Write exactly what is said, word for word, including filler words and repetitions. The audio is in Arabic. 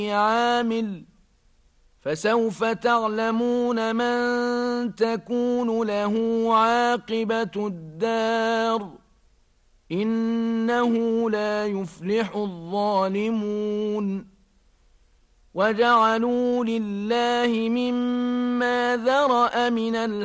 عامل فسوف تعلمون من تكون له عاقبة الدار إنه لا يفلح الظالمون وجعلوا لله مما ذرأ من